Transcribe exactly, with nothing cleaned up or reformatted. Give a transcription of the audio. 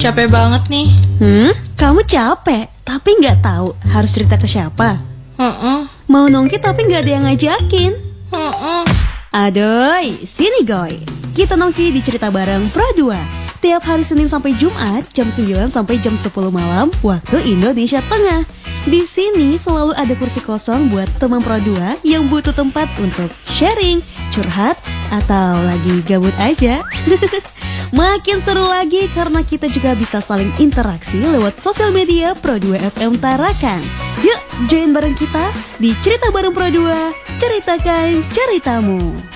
capek banget nih. Hmm, kamu capek, tapi nggak tahu harus cerita ke siapa? Heeh. Mau nongki tapi nggak ada yang ngajakin? Heeh. Adoy, sini goy. Kita nongki di Cerita Bareng Pro dua. Tiap hari Senin sampai Jumat, jam sembilan sampai jam sepuluh malam, waktu Indonesia Tengah. Di sini selalu ada kursi kosong buat teman Pro dua yang butuh tempat untuk sharing, curhat, atau lagi gabut aja. Makin seru lagi karena kita juga bisa saling interaksi lewat sosial media Pro dua F M Tarakan. Yuk, join bareng kita di Cerita Bareng Pro dua, ceritakan ceritamu.